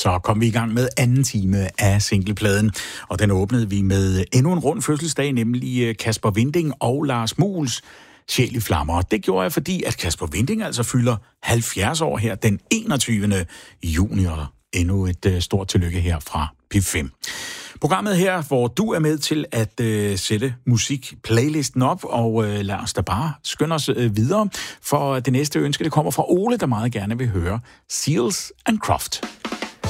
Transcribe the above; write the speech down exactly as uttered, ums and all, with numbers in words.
så kom vi i gang med anden time af singlepladen, og den åbnede vi med endnu en rund fødselsdag, nemlig Kasper Winding og Lars Muhls Sjæl i flammer. Det gjorde jeg, fordi at Kasper Winding altså fylder halvfjerds år her den enogtyvende juni, og endnu et uh, stort tillykke her fra P fem. Programmet her, hvor du er med til at uh, sætte musik-playlisten op, og uh, lad os da bare skynde os uh, videre, for det næste ønske, det kommer fra Ole, der meget gerne vil høre Seals and Croft.